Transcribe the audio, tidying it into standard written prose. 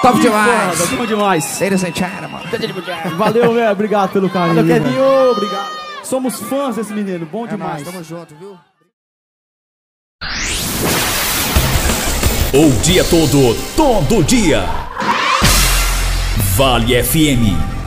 top demais. Foda, bom demais. Ladies and gentlemen. Valeu, velho. Obrigado pelo carinho. Valeu, Kevinho. Obrigado. Somos fãs desse menino. Bom demais. Tamo junto, viu? O dia todo dia. Vale FM.